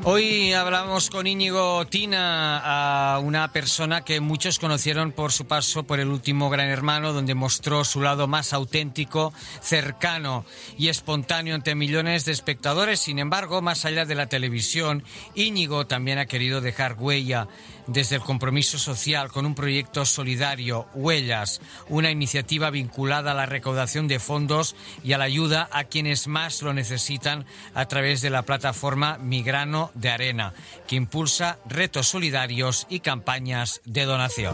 Hoy hablamos con Íñigo Tina, a una persona que muchos conocieron por su paso por el último Gran Hermano, donde mostró su lado más auténtico, cercano y espontáneo ante millones de espectadores. Sin embargo, más allá de la televisión, Íñigo también ha querido dejar huella desde el compromiso social con un proyecto solidario, Huellas, una iniciativa vinculada a la recaudación de fondos y a la ayuda a quienes más lo necesitan a través de la plataforma Migrano de Arena, que impulsa retos solidarios y campañas de donación.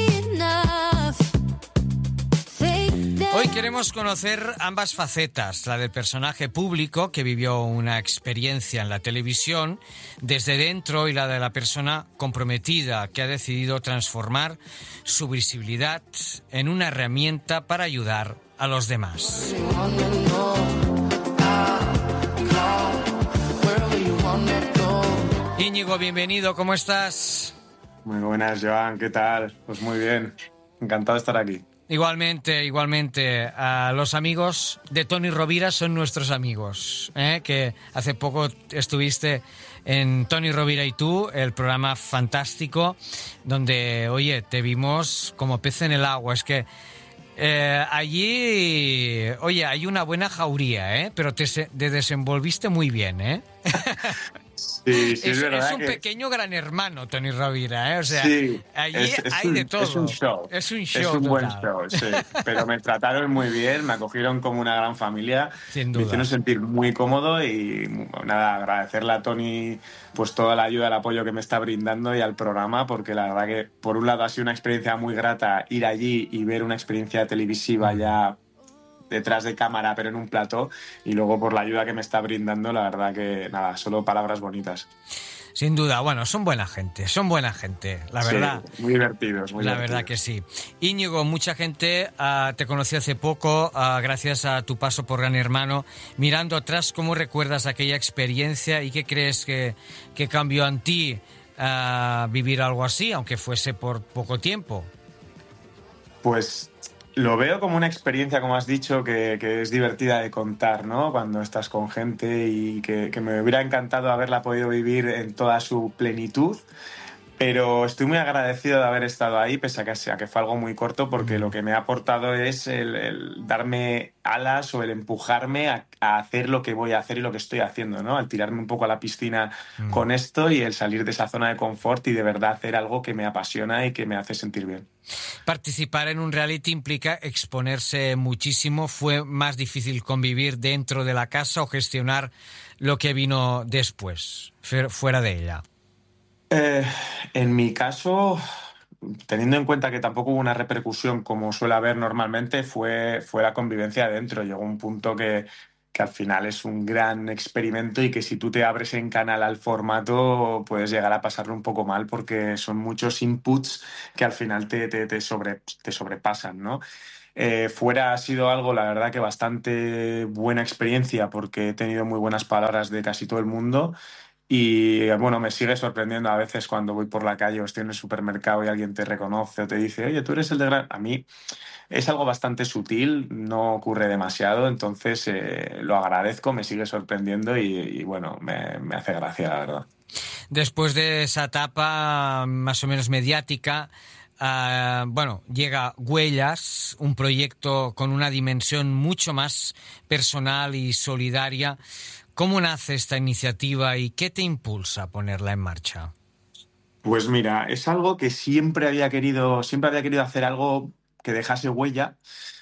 Hoy queremos conocer ambas facetas, la del personaje público que vivió una experiencia en la televisión desde dentro y la de la persona comprometida que ha decidido transformar su visibilidad en una herramienta para ayudar a los demás. Íñigo, bienvenido, ¿cómo estás? Muy buenas, Joan, ¿qué tal? Pues muy bien, encantado de estar aquí. Igualmente. Los amigos de Toni Rovira son nuestros amigos, que hace poco estuviste en Toni Rovira y tú, el programa fantástico, donde, oye, te vimos como pez en el agua. Es que allí, oye, hay una buena jauría, pero te desenvolviste muy bien, Sí, es verdad. Es un pequeño Gran Hermano, Toni Rovira, O sea, sí, allí hay de todo. Es un show. Es un show. Es un total. buen show, sí. Pero me trataron muy bien, me acogieron como una gran familia. Sin duda. Me hicieron sentir muy cómodo y nada, agradecerle a Toni pues toda la ayuda, el apoyo que me está brindando y al programa, porque la verdad que por un lado ha sido una experiencia muy grata ir allí y ver una experiencia televisiva ya detrás de cámara, pero en un plató, y luego por la ayuda que me está brindando, la verdad que nada, solo palabras bonitas. Sin duda, bueno, son buena gente, la verdad. Sí, muy divertidos, La verdad que sí. Íñigo, mucha gente te conoció hace poco gracias a tu paso por Gran Hermano. Mirando atrás, ¿cómo recuerdas aquella experiencia y qué crees que cambió en ti vivir algo así, aunque fuese por poco tiempo? Pues lo veo como una experiencia, como has dicho, que es divertida de contar, ¿no? Cuando estás con gente y que me hubiera encantado haberla podido vivir en toda su plenitud. Pero estoy muy agradecido de haber estado ahí, pese a que fue algo muy corto, porque lo que me ha aportado es el darme alas o el empujarme a hacer lo que voy a hacer y lo que estoy haciendo, ¿no? Al tirarme un poco a la piscina con esto y el salir de esa zona de confort y de verdad hacer algo que me apasiona y que me hace sentir bien. Participar en un reality implica exponerse muchísimo. ¿Fue más difícil convivir dentro de la casa o gestionar lo que vino después, fuera de ella? En mi caso, teniendo en cuenta que tampoco hubo una repercusión como suele haber normalmente, fue la convivencia adentro. Llegó un punto que al final es un gran experimento y que si tú te abres en canal al formato puedes llegar a pasarlo un poco mal porque son muchos inputs que al final te sobrepasan, ¿no? Fuera ha sido algo, la verdad, que bastante buena experiencia porque he tenido muy buenas palabras de casi todo el mundo. Y bueno, me sigue sorprendiendo a veces cuando voy por la calle o estoy en el supermercado y alguien te reconoce o te dice, oye, tú eres el de Gran... A mí es algo bastante sutil, no ocurre demasiado, entonces lo agradezco, me sigue sorprendiendo y bueno, me hace gracia, la verdad. Después de esa etapa más o menos mediática, llega Huellas, un proyecto con una dimensión mucho más personal y solidaria. ¿Cómo nace esta iniciativa y qué te impulsa a ponerla en marcha? Pues mira, es algo que siempre había querido hacer algo que dejase huella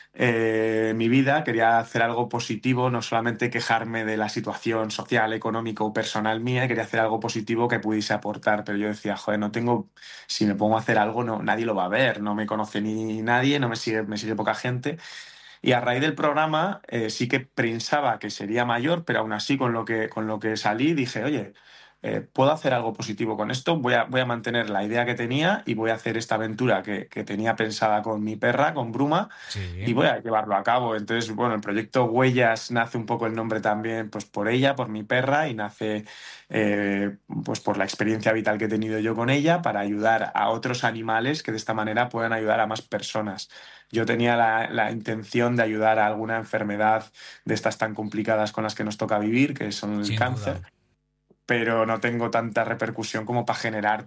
en mi vida. Quería hacer algo positivo, no solamente quejarme de la situación social, económica o personal mía, quería hacer algo positivo que pudiese aportar, pero yo decía, joder, no tengo, si me pongo a hacer algo, no, nadie lo va a ver, no me conoce ni nadie, me sigue poca gente. Y a raíz del programa sí que pensaba que sería mayor, pero aún así con lo que salí dije, oye, puedo hacer algo positivo con esto, voy a mantener la idea que tenía y voy a hacer esta aventura que tenía pensada con mi perra, con Bruma, y Sí. voy a llevarlo a cabo. Entonces, bueno, el proyecto Huellas nace un poco el nombre también pues por ella, por mi perra, y nace pues por la experiencia vital que he tenido yo con ella para ayudar a otros animales que de esta manera puedan ayudar a más personas. Yo tenía la intención de ayudar a alguna enfermedad de estas tan complicadas con las que nos toca vivir, que son el Sin cáncer. duda. pero no tengo tanta repercusión como para generar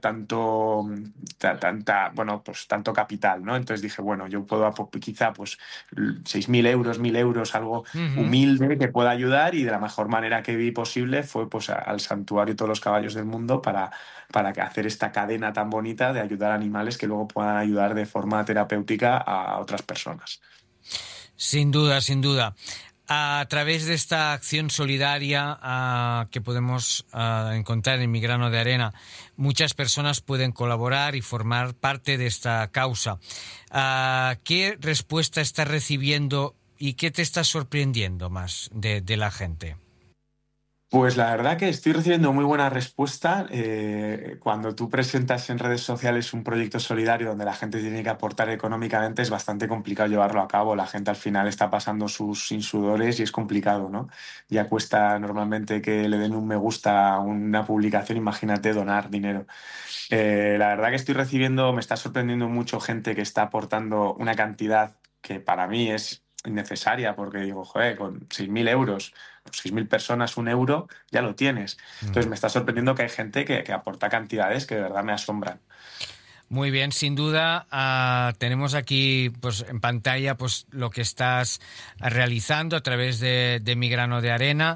bueno, pues tanto capital, ¿no? Entonces dije, bueno, yo puedo quizá pues 6.000 euros, 1.000 euros, algo Ujú. humilde que pueda ayudar, y de la mejor manera que vi posible fue pues al santuario Todos los Caballos del Mundo para hacer esta cadena tan bonita de ayudar a animales que luego puedan ayudar de forma terapéutica a otras personas. Sin duda, sin duda. A través de esta acción solidaria que podemos encontrar en Mi Grano de Arena, muchas personas pueden colaborar y formar parte de esta causa. ¿Qué respuesta estás recibiendo y qué te está sorprendiendo más de la gente? Pues la verdad que estoy recibiendo muy buena respuesta. Cuando tú presentas en redes sociales un proyecto solidario donde la gente tiene que aportar económicamente, es bastante complicado llevarlo a cabo. La gente al final está pasando sus sin sudores y es complicado, ¿no? Ya cuesta normalmente que le den un me gusta a una publicación, imagínate donar dinero. La verdad que estoy recibiendo, me está sorprendiendo mucho gente que está aportando una cantidad que para mí es innecesaria, porque digo, joder, con 6.000 euros, pues 6.000 personas, 1 euro, ya lo tienes. Entonces me está sorprendiendo que hay gente que aporta cantidades que de verdad me asombran. Muy bien, sin duda. Tenemos aquí pues, en pantalla pues, lo que estás realizando a través de Mi Grano de Arena.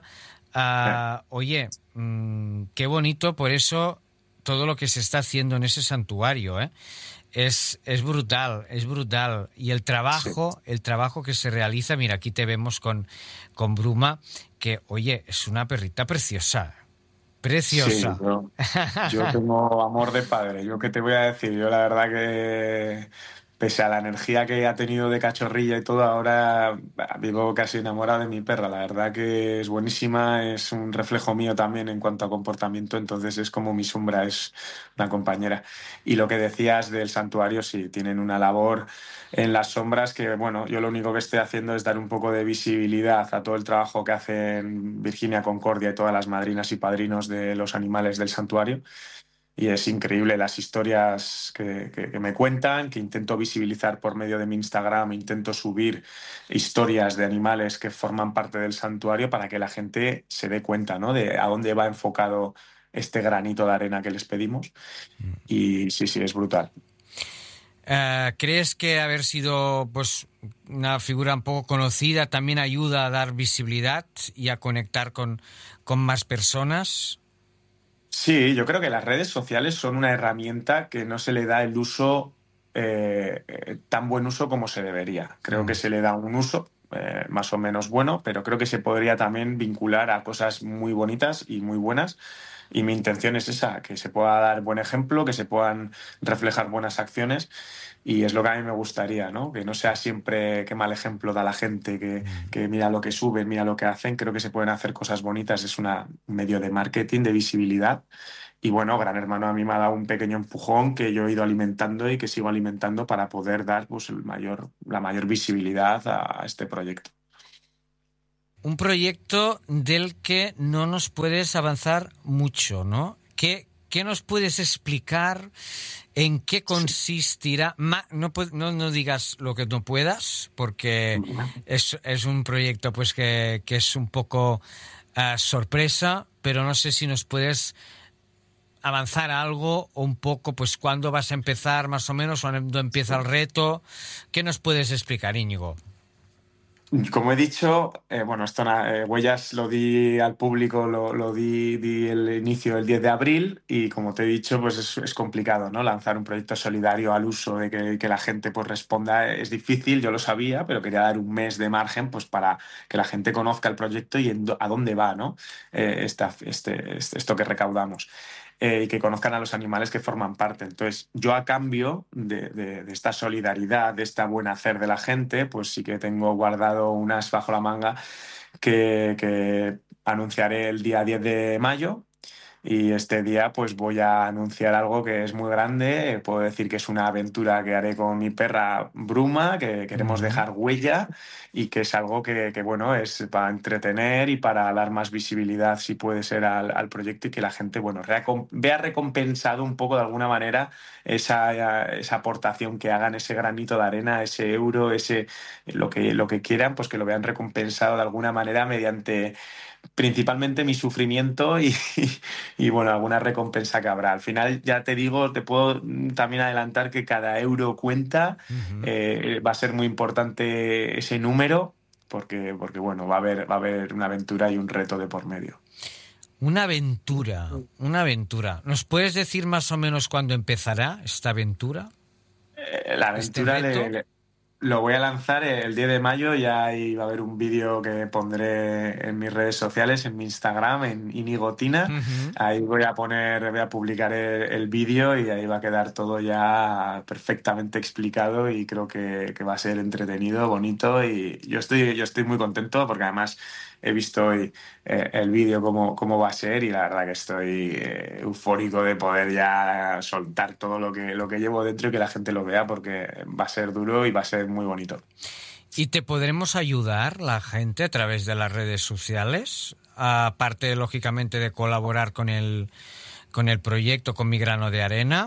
Oye, qué bonito, por eso todo lo que se está haciendo en ese santuario, ¿eh? Es brutal, es brutal. Y Sí. el trabajo que se realiza, mira, aquí te vemos con Bruma, que, oye, es una perrita preciosa, Sí, preciosa. yo tengo amor de padre. Yo qué te voy a decir, yo la verdad que pese a la energía que ha tenido de cachorrilla y todo, ahora vivo casi enamorado de mi perra. La verdad que es buenísima, es un reflejo mío también en cuanto a comportamiento, entonces es como mi sombra, es una compañera. Y lo que decías del santuario, sí, tienen una labor en las sombras que, bueno, yo lo único que estoy haciendo es dar un poco de visibilidad a todo el trabajo que hacen Virginia Concordia y todas las madrinas y padrinos de los animales del santuario. Y es increíble las historias que me cuentan, que intento visibilizar por medio de mi Instagram, intento subir historias de animales que forman parte del santuario para que la gente se dé cuenta, ¿no? De a dónde va enfocado este granito de arena que les pedimos. Y sí, sí, es brutal. ¿Crees que haber sido pues una figura un poco conocida también ayuda a dar visibilidad y a conectar con más personas? Sí, yo creo que las redes sociales son una herramienta que no se le da el uso, tan buen uso como se debería. Creo que Mm. se le da un uso más o menos bueno, pero creo que se podría también vincular a cosas muy bonitas y muy buenas. Y mi intención es esa, que se pueda dar buen ejemplo, que se puedan reflejar buenas acciones, y es lo que a mí me gustaría, ¿no? Que no sea siempre qué mal ejemplo da la gente, que mira lo que suben, mira lo que hacen. Creo que se pueden hacer cosas bonitas, es un medio de marketing, de visibilidad. Y bueno, Gran Hermano a mí me ha dado un pequeño empujón que yo he ido alimentando y que sigo alimentando para poder dar pues, la mayor visibilidad a este proyecto. Un proyecto del que no nos puedes avanzar mucho, ¿no? ¿Qué nos puedes explicar? ¿En qué Sí. consistirá? No digas lo que no puedas, porque es un proyecto pues que es un poco sorpresa, pero no sé si nos puedes avanzar algo o un poco, pues cuándo vas a empezar más o menos, cuándo empieza el reto. ¿Qué nos puedes explicar, Íñigo? Como he dicho, bueno, Huellas lo di al público, di el inicio el 10 de abril, y como te he dicho, pues es complicado, ¿no? Lanzar un proyecto solidario al uso de que la gente pues responda es difícil, yo lo sabía, pero quería dar un mes de margen pues para que la gente conozca el proyecto y a dónde va, ¿no? Esto que recaudamos. Y que conozcan a los animales que forman parte. Entonces, yo a cambio de esta solidaridad, de esta buen hacer de la gente, pues sí que tengo guardado unas bajo la manga que anunciaré el día 10 de mayo. Y este día pues voy a anunciar algo que es muy grande. Puedo decir que es una aventura que haré con mi perra Bruma, que queremos Ujú. dejar huella, y que es algo bueno, es para entretener y para dar más visibilidad, si puede ser, al proyecto, y que la gente, bueno, vea recompensado un poco de alguna manera esa aportación que hagan, ese granito de arena, ese euro, lo que quieran, pues que lo vean recompensado de alguna manera principalmente mi sufrimiento y, bueno, alguna recompensa que habrá. Al final, ya te digo, te puedo también adelantar que cada euro cuenta, Ujú. va a ser muy importante ese número, porque bueno, va a haber una aventura y un reto de por medio. Una aventura, una aventura. ¿Nos puedes decir más o menos cuándo empezará esta aventura, La este aventura reto? lo voy a lanzar el 10 de mayo, ya ahí va a haber un vídeo que pondré en mis redes sociales, en mi Instagram, en Inigotina. Ujú. Ahí voy a publicar el vídeo y ahí va a quedar todo ya perfectamente explicado y creo que va a ser entretenido, bonito y yo estoy muy contento porque además he visto hoy el vídeo cómo va a ser y la verdad que estoy eufórico de poder ya soltar todo lo que llevo dentro y que la gente lo vea porque va a ser duro y va a ser muy bonito. ¿Y te podremos ayudar la gente a través de las redes sociales? Aparte, lógicamente, de colaborar con el proyecto, con Mi Grano de Arena.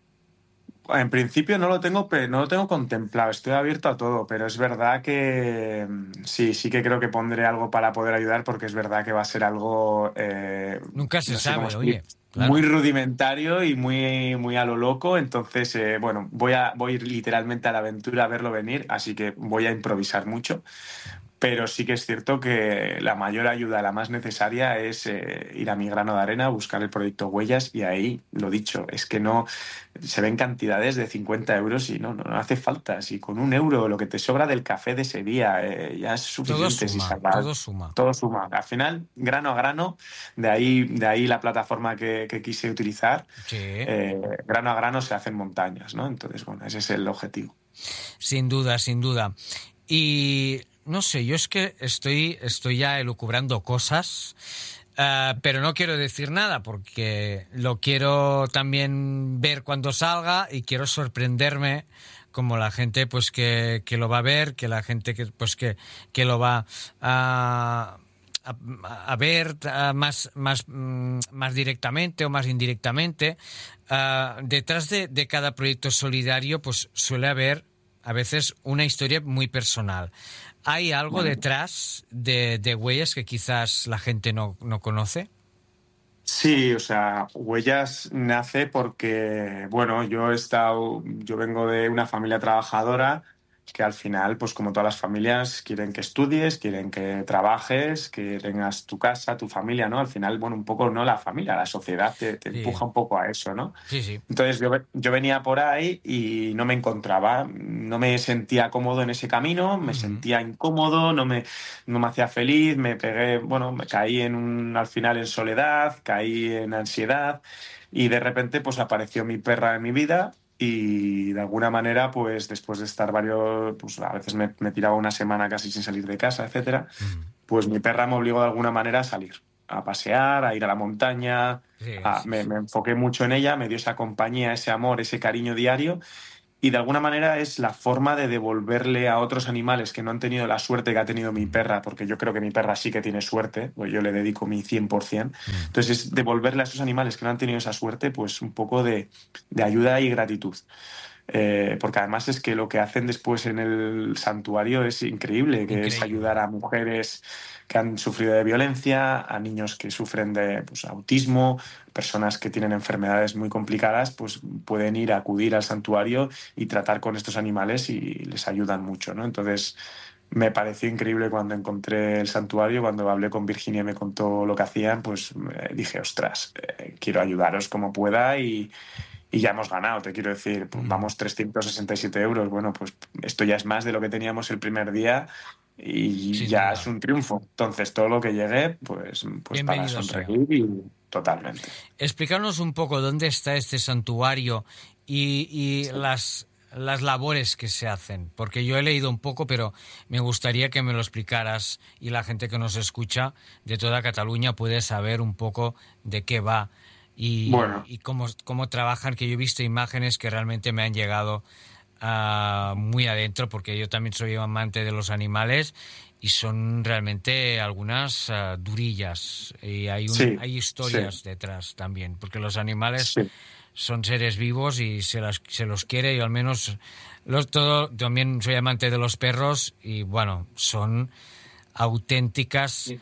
En principio no lo tengo contemplado, estoy abierto a todo, pero es verdad que sí que creo que pondré algo para poder ayudar porque es verdad que va a ser algo, Nunca se no sé cómo sabe, explicar, oye, muy claro. rudimentario y muy a lo loco, entonces, bueno, voy a ir literalmente a la aventura a verlo venir, así que voy a improvisar mucho. Pero sí que es cierto que la mayor ayuda, la más necesaria, es ir a Mi Grano de Arena, buscar el proyecto Huellas y ahí, lo dicho, es que no se ven cantidades de 50 euros y no hace falta. Si con un euro lo que te sobra del café de ese día ya es Todo suficiente, si suma, salva, todo suma. todo suma. Al final, grano a grano, de ahí la plataforma que quise utilizar, Sí, grano a grano se hacen montañas, ¿no? Entonces, bueno, ese es el objetivo. sin duda, sin duda. Y no sé, yo es que estoy ya elucubrando cosas, pero no quiero decir nada porque lo quiero también ver cuando salga y quiero sorprenderme como la gente pues que lo va a ver, que la gente que lo va a a ver más directamente o más indirectamente. Detrás de cada proyecto solidario, pues suele haber a veces una historia muy personal. ¿Hay algo Bueno, detrás de Huellas que quizás la gente no conoce? sí, o sea, Huellas nace porque, bueno, yo vengo de una familia trabajadora que al final, pues como todas las familias, quieren que estudies, quieren que trabajes, que tengas tu casa, tu familia, ¿no? Al final, bueno, un poco no la familia, la sociedad te Sí, empuja un poco a eso, ¿no? sí, sí. Entonces yo venía por ahí y no me encontraba, no me sentía cómodo en ese camino, me Ujú. sentía incómodo, no me hacía feliz, me pegué, bueno, me caí al final en soledad, caí en ansiedad y de repente pues apareció mi perra en mi vida y de alguna manera pues después de estar pues a veces me tiraba una semana casi sin salir de casa, etcétera, Ujú. pues mi perra me obligó de alguna manera a salir, a pasear, a ir a la montaña. Sí, sí, sí. Me enfoqué mucho en ella, me dio esa compañía, ese amor, ese cariño diario y de alguna manera es la forma de devolverle a otros animales que no han tenido la suerte que ha tenido mi Ujú. perra, porque yo creo que mi perra sí que tiene suerte, pues yo le dedico mi 100%. Ujú. Entonces es devolverle a esos animales que no han tenido esa suerte, pues un poco de ayuda y gratitud. Porque además es que lo que hacen después en el santuario es increíble, que es ayudar Increíble. a mujeres que han sufrido de violencia, a niños que sufren de pues, autismo, personas que tienen enfermedades muy complicadas, pues pueden ir a acudir al santuario y tratar con estos animales y les ayudan mucho, ¿no? Entonces, me pareció increíble cuando encontré el santuario, cuando hablé con Virginia y me contó lo que hacían, pues dije, ostras, quiero ayudaros como pueda y ya hemos ganado, te quiero decir, pues, Ujú. vamos 367 euros, bueno, pues esto ya es más de lo que teníamos el primer día y Sin ya es duda. un triunfo. Entonces, todo lo que llegue, pues para Bienvenido sea. sonreír y totalmente. Explícanos un poco dónde está este santuario y las labores que se hacen, porque yo he leído un poco, pero me gustaría que me lo explicaras y la gente que nos escucha de toda Cataluña puede saber un poco de qué va Bueno, y cómo trabajan, que yo he visto imágenes que realmente me han llegado muy adentro, porque yo también soy amante de los animales y son realmente algunas durillas y sí, hay sí, historias detrás también, porque los animales sí. son seres vivos y se los quiere. Yo al menos también soy amante de los perros y bueno, son auténticas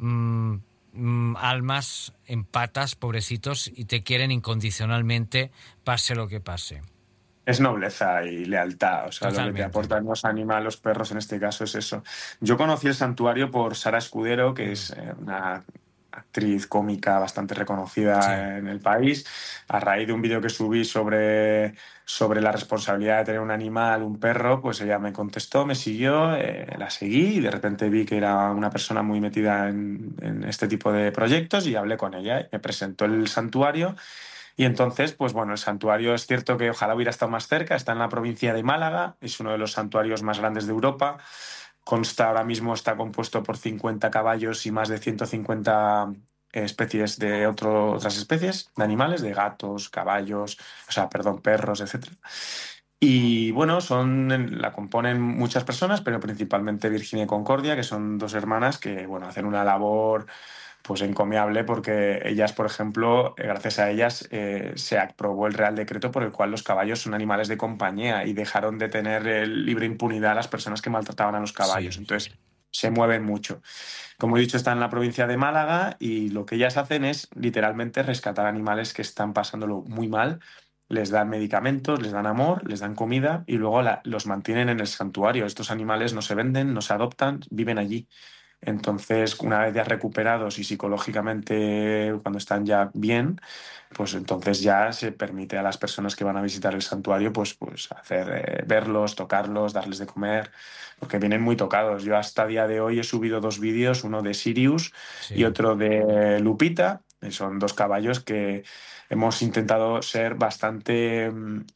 almas en patas, pobrecitos, y te quieren incondicionalmente, pase lo que pase. Es nobleza y lealtad, o sea, Totalmente. lo que te aportan los animales, los perros en este caso es eso. Yo conocí el santuario por Sara Escudero, que es una actriz cómica bastante reconocida en el país, a raíz de un vídeo que subí sobre la responsabilidad de tener un animal, un perro, pues ella me contestó, me siguió, la seguí y de repente vi que era una persona muy metida en este tipo de proyectos y hablé con ella, me presentó el santuario. Y entonces, pues bueno, el santuario es cierto que ojalá hubiera estado más cerca, está en la provincia de Málaga, es uno de los santuarios más grandes de Europa, consta ahora mismo, está compuesto por 50 caballos y más de 150 especies de otras especies de animales, de gatos, caballos, o sea, perdón, perros, etcétera. Y bueno, la componen muchas personas, pero principalmente Virginia y Concordia, que son dos hermanas que, bueno, hacen una labor pues encomiable porque ellas, por ejemplo, gracias a ellas se aprobó el Real Decreto por el cual los caballos son animales de compañía y dejaron de tener libre impunidad a las personas que maltrataban a los caballos. Entonces, se mueven mucho. Como he dicho, está en la provincia de Málaga y lo que ellas hacen es literalmente rescatar animales que están pasándolo muy mal. Les dan medicamentos, les dan amor, les dan comida y luego los mantienen en el santuario. Estos animales no se venden, no se adoptan, viven allí. Entonces, una vez ya recuperados y psicológicamente cuando están ya bien, pues entonces ya se permite a las personas que van a visitar el santuario pues hacer, verlos, tocarlos, darles de comer, porque vienen muy tocados. Yo hasta día de hoy he subido 2 vídeos, uno de Sirius y otro de Lupita, que son 2 caballos que hemos intentado ser bastante,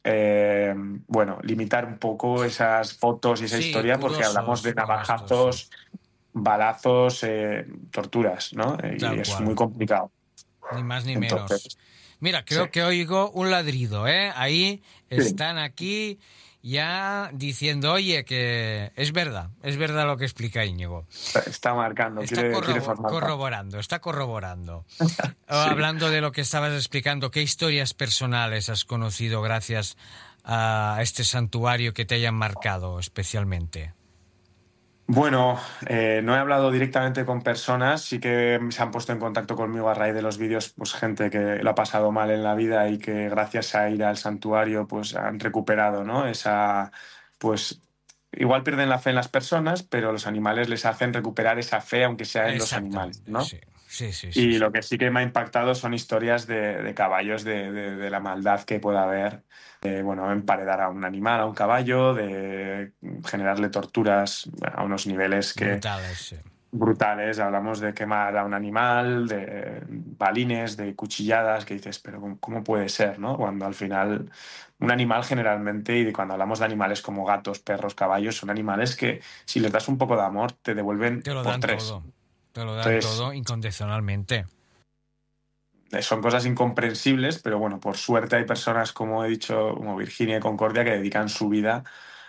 bueno, limitar un poco esas fotos y esa historia porque hablamos de navajazos, balazos, torturas, ¿no? Y es muy complicado. Ni más ni Entonces, menos. Mira, creo que oigo un ladrido, ¿eh? Ahí están aquí ya diciendo, oye, que es verdad lo que explica Íñigo. Está marcando, Está quiere formar corroborando, está corroborando. Sí. Hablando de lo que estabas explicando, ¿qué historias personales has conocido gracias a este santuario que te hayan marcado especialmente? Bueno, no he hablado directamente con personas, sí que se han puesto en contacto conmigo a raíz de los vídeos, pues gente que lo ha pasado mal en la vida y que gracias a ir al santuario pues han recuperado, ¿no? Pues igual pierden la fe en las personas, pero los animales les hacen recuperar esa fe, aunque sea en los animales, Exactamente, ¿no? sí. Y lo que sí que me ha impactado son historias de caballos, de la maldad que pueda haber, bueno, emparedar a un animal, a un caballo, de generarle torturas a unos niveles brutales. Hablamos de quemar a un animal, de balines, de cuchilladas, que dices, pero ¿cómo puede ser, no? Cuando al final un animal generalmente, y cuando hablamos de animales como gatos, perros, caballos, son animales que si les das un poco de amor te devuelven te lo por dan 3. todo. Te lo dan Entonces, todo incondicionalmente. son cosas incomprensibles, pero bueno, por suerte hay personas, como he dicho, como Virginia y Concordia, que dedican su vida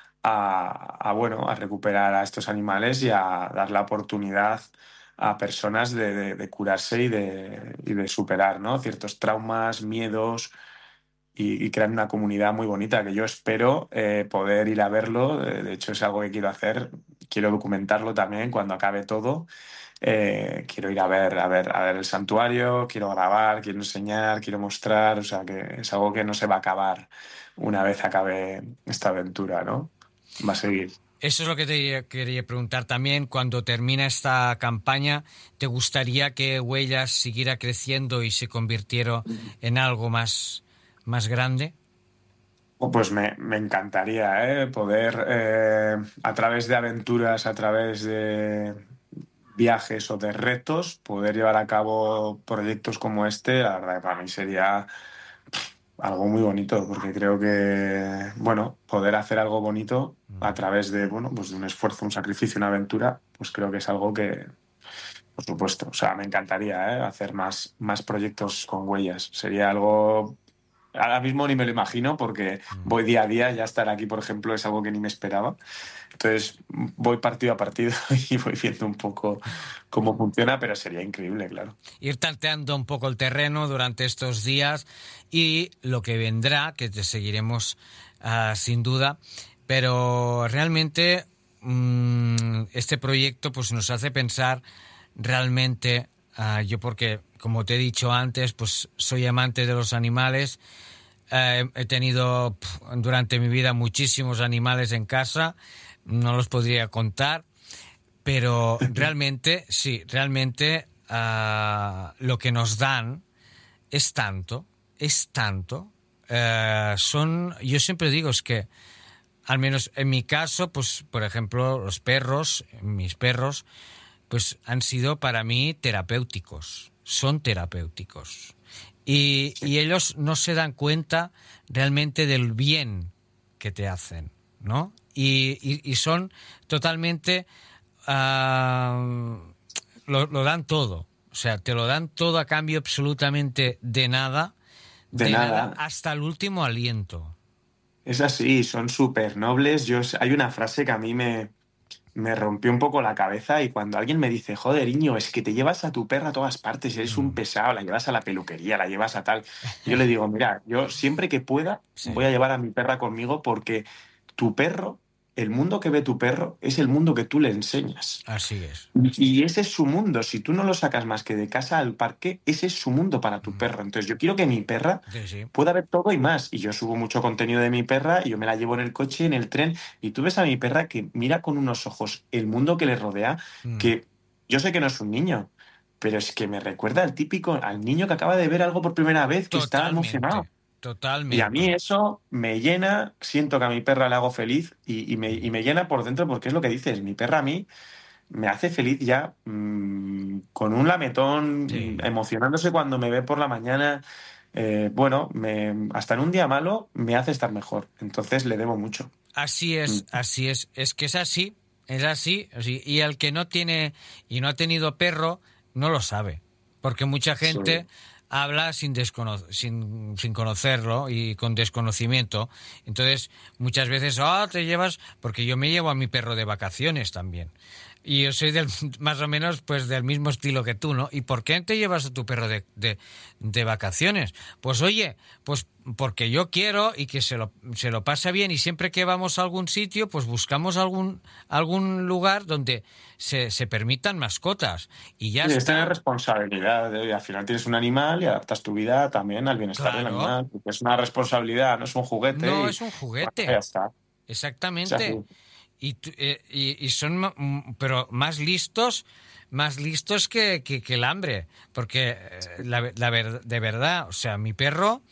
bueno, a recuperar a estos animales y a dar la oportunidad a personas de curarse y de superar, ¿no? Ciertos traumas, miedos y crear una comunidad muy bonita que yo espero poder ir a verlo. De hecho, es algo que quiero hacer. Quiero documentarlo también cuando acabe todo. Quiero ir a ver el santuario, quiero grabar, quiero enseñar, quiero mostrar, o sea que es algo que no se va a acabar una vez acabe esta aventura, ¿no? Va a seguir. Eso es lo que te quería preguntar también. Cuando termina esta campaña, ¿te gustaría que Huellas siguiera creciendo y se convirtiera en algo más grande? Pues me encantaría poder, a través de aventuras, a través de viajes o de retos, poder llevar a cabo proyectos como este. La verdad que para mí sería algo muy bonito, porque creo que, bueno, poder hacer algo bonito a través de, bueno, pues de un esfuerzo, un sacrificio, una aventura, pues creo que es algo que, por supuesto, o sea, me encantaría hacer más proyectos con Huellas. Sería algo. Ahora mismo ni me lo imagino porque voy día a día, ya estar aquí, por ejemplo, es algo que ni me esperaba. Entonces voy partido a partido y voy viendo un poco cómo funciona, pero sería increíble, claro. Ir tanteando un poco el terreno durante estos días y lo que vendrá, que te seguiremos sin duda, pero realmente este proyecto pues nos hace pensar realmente, yo porque, como te he dicho antes, pues soy amante de los animales. He tenido durante mi vida muchísimos animales en casa, no los podría contar, pero realmente, sí, realmente lo que nos dan es tanto, yo siempre digo, es que, al menos en mi caso, pues, por ejemplo, mis perros, pues han sido para mí terapéuticos, son terapéuticos. Y ellos no se dan cuenta realmente del bien que te hacen, ¿no? Y son totalmente... lo dan todo. O sea, te lo dan todo a cambio absolutamente de nada. De nada. Hasta el último aliento. Es así, son súper nobles. Hay una frase que a mí me rompió un poco la cabeza y cuando alguien me dice, joder, Iño, es que te llevas a tu perra a todas partes, eres un pesado, la llevas a la peluquería, la llevas a tal. Yo le digo, mira, yo siempre que pueda Sí. voy a llevar a mi perra conmigo porque tu perro, el mundo que ve tu perro es el mundo que tú le enseñas. Así es. Y ese es su mundo. Si tú no lo sacas más que de casa al parque, ese es su mundo para tu perro. Entonces yo quiero que mi perra Sí. pueda ver todo y más. Y yo subo mucho contenido de mi perra y yo me la llevo en el coche, en el tren. Y tú ves a mi perra que mira con unos ojos el mundo que le rodea, que yo sé que no es un niño, pero es que me recuerda al niño que acaba de ver algo por primera vez, que está emocionado. Totalmente. Y a mí eso me llena, siento que a mi perra le hago feliz y me llena por dentro porque es lo que dices, mi perra a mí me hace feliz ya con un lametón, Sí. emocionándose cuando me ve por la mañana. Bueno, hasta en un día malo me hace estar mejor. Entonces le debo mucho. Así es, así es. Es que es así. Y el que no tiene y no ha tenido perro no lo sabe. Porque mucha gente habla sin conocerlo y con desconocimiento. Entonces, muchas veces, te llevas... Porque yo me llevo a mi perro de vacaciones también. Y yo soy más o menos pues del mismo estilo que tú, ¿no? ¿Y por qué te llevas a tu perro de vacaciones? Pues oye, pues porque yo quiero y que se lo pasa bien y siempre que vamos a algún sitio pues buscamos algún lugar donde se permitan mascotas y ya Sí, es está. tener responsabilidad. Al final tienes un animal y adaptas tu vida también al bienestar del animal. Porque es una responsabilidad, no es un juguete. No es un juguete. Bueno, ya está. Exactamente. Y son pero más listos que el hambre, porque de verdad, o sea, mi perro,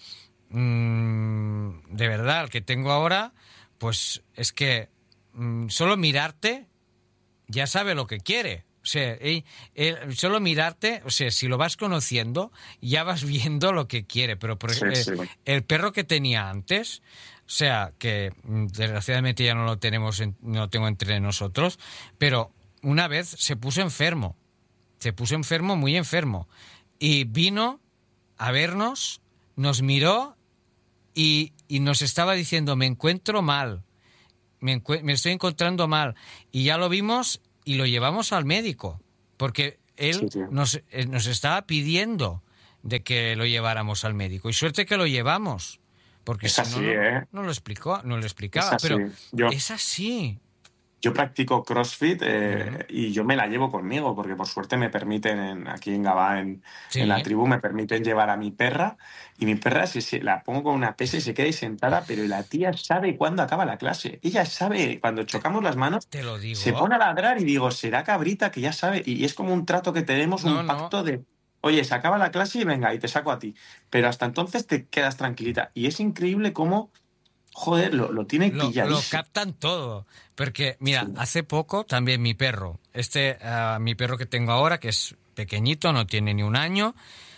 de verdad, el que tengo ahora, pues es que solo mirarte ya sabe lo que quiere. O sea, solo mirarte, o sea, si lo vas conociendo, ya vas viendo lo que quiere. Pero el perro que tenía antes, o sea, que desgraciadamente ya no lo tengo entre nosotros, pero una vez se puso enfermo, muy enfermo, y vino a vernos, nos miró y nos estaba diciendo, me encuentro mal, me estoy encontrando mal, y ya lo vimos y lo llevamos al médico, porque él nos estaba pidiendo de que lo lleváramos al médico, y suerte que lo llevamos. Porque si así, no lo explicaba, pero es así. Yo practico CrossFit y yo me la llevo conmigo, porque por suerte me permiten, aquí en Gabá, en la tribu, me permiten llevar a mi perra, y mi perra la pongo con una pesa y se queda ahí sentada, pero la tía sabe cuándo acaba la clase. Ella sabe, cuando chocamos las manos, te lo digo, se pone a ladrar y digo, será cabrita que ya sabe, y es como un trato que tenemos, un pacto de... Oye, se acaba la clase y venga, y te saco a ti. Pero hasta entonces te quedas tranquilita. Y es increíble cómo, joder, lo tiene pilladísimo. Lo captan todo. Porque, mira, hace poco también mi perro, mi perro que tengo ahora, que es pequeñito, no tiene ni un año,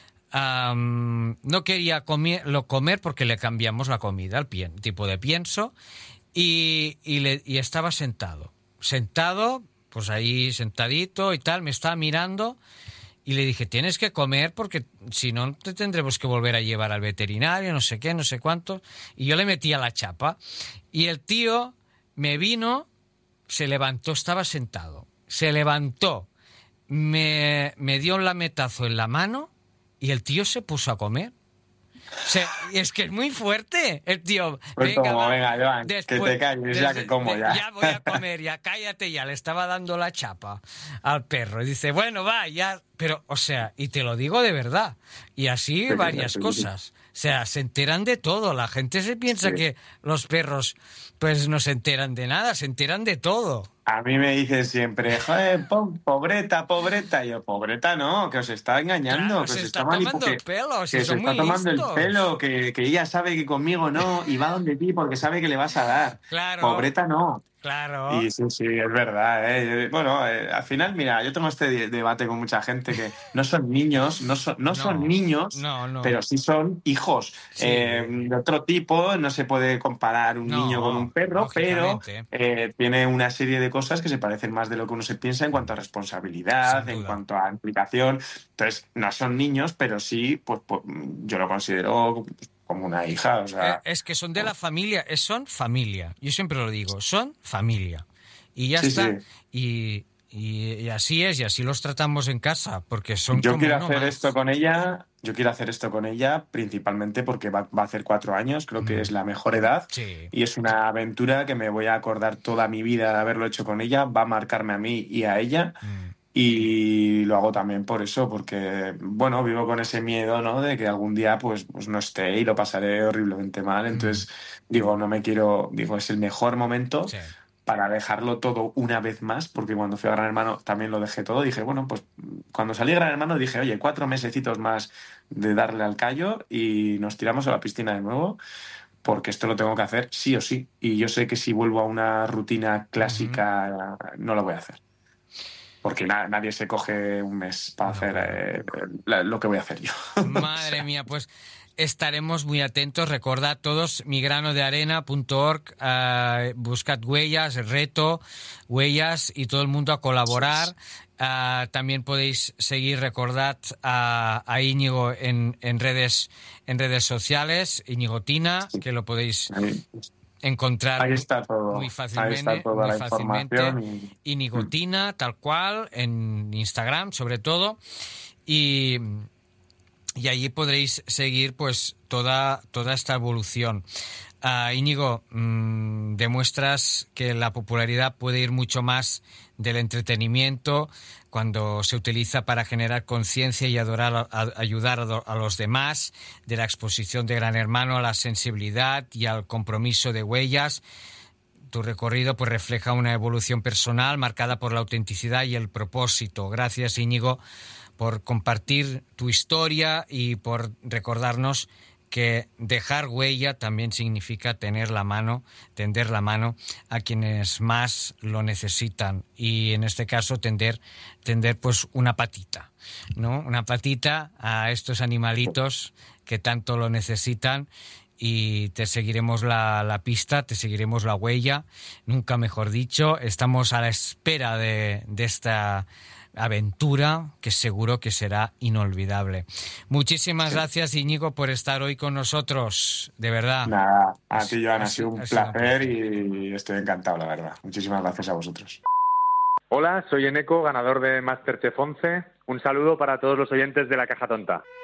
no quería comer porque le cambiamos la comida, el tipo de pienso, y estaba sentado, pues ahí sentadito y tal, me estaba mirando. Y le dije, tienes que comer porque si no te tendremos que volver a llevar al veterinario, no sé qué, no sé cuánto. Y yo le metí a la chapa. Y el tío me vino, se levantó, estaba sentado. Se levantó, me dio un lametazo en la mano y el tío se puso a comer. es que es muy fuerte. El tío, Pues venga, como, venga, Joan, después, que te calles ya que como ya. Ya voy a comer, ya cállate ya. Le estaba dando la chapa al perro. Y dice, bueno, va, ya. Pero, o sea, y te lo digo de verdad. Y así Sí, varias sí. cosas. O sea, se enteran de todo. La gente se piensa que los perros, pues, no se enteran de nada, se enteran de todo. A mí me dicen siempre, joder, pobreta, pobreta. Y yo, pobreta no, que os está engañando, Claro, que se os está está tomando el pelo, si que se son está muy tomando el listos. pelo, que ella sabe que conmigo no, y va donde ti porque sabe que le vas a dar. Claro, Pobreta no. claro. Y sí, sí, es verdad, ¿eh? Bueno, al final, mira, yo tengo este debate con mucha gente que no son niños, no son No, niños, no. pero sí son hijos Sí, de otro tipo. No se puede comparar un niño con un no, perro, pero lógicamente, tiene una serie de cosas que se parecen más de lo que uno se piensa en cuanto a responsabilidad, sin en duda. cuanto a implicación. Entonces, no son niños, pero sí, pues, yo lo considero como una hija, o sea, Es que son de la familia, son familia. Yo siempre lo digo, son familia. Y ya sí, sí. está. Y así es, y así los tratamos en casa, porque son Yo como quiero uno hacer esto más. con ella, yo quiero hacer esto con ella principalmente porque va a hacer 4 años, creo que es Mm, la mejor edad sí. y es una aventura que me voy a acordar toda mi vida de haberlo hecho con ella, va a marcarme a mí y a ella Mm, y lo hago también por eso, porque bueno, vivo con ese miedo, ¿no? De que algún día pues no esté y lo pasaré horriblemente mal, mm, entonces digo, no me quiero, digo, es el mejor momento sí. para dejarlo todo una vez más, porque cuando fui a Gran Hermano también lo dejé todo. Dije, bueno, pues cuando salí de Gran Hermano dije, oye, 4 mesecitos más de darle al callo y nos tiramos a la piscina de nuevo, porque esto lo tengo que hacer sí o sí. Y yo sé que si vuelvo a una rutina Ujú. clásica, no lo voy a hacer. Porque nadie se coge un mes para No, hacer claro. lo que voy a hacer yo. O Madre sea, mía, pues estaremos muy atentos. Recordad todos migranodearena.org, buscad huellas, reto, huellas y todo el mundo a eso es. colaborar. También podéis seguir, recordad a Íñigo en redes sociales, Íñigo Tina, Sí. que lo podéis Ahí, encontrar ahí está todo. Ahí está toda muy la fácilmente. información y Íñigo Tina, tal cual, en Instagram sobre todo. Y allí podréis seguir pues toda esta evolución. Íñigo, demuestras que la popularidad puede ir mucho más del entretenimiento cuando se utiliza para generar conciencia y ayudar a los demás, de la exposición de Gran Hermano a la sensibilidad y al compromiso de huellas. Tu recorrido pues refleja una evolución personal marcada por la autenticidad y el propósito. Gracias, Íñigo, por compartir tu historia y por recordarnos que dejar huella también significa tender la mano a quienes más lo necesitan, y en este caso tender pues una patita, ¿no? Una patita a estos animalitos que tanto lo necesitan. Y te seguiremos la pista, te seguiremos la huella, nunca mejor dicho. Estamos a la espera de esta aventura que seguro que será inolvidable. Muchísimas sí. gracias, Íñigo, por estar hoy con nosotros, de verdad. Nada, a ti, Joan, ha sido Ha un sido un placer placer. y estoy encantado, la verdad. Muchísimas gracias a vosotros. Hola, soy Eneco, ganador de MasterChef 11. Un saludo para todos los oyentes de La Caja Tonta.